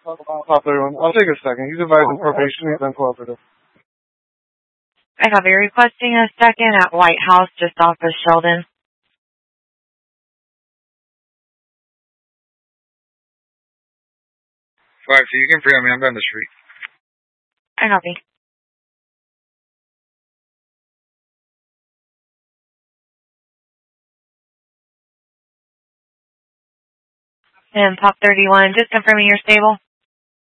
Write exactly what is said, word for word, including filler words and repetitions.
Pop thirty-one. I'll take a second. He's advising probation. He's uncooperative. I copy. Requesting a second at White House, just off of Sheldon. Five, so you can free on me. I'm down the street. I copy. And Pop thirty-one, just confirming you're stable.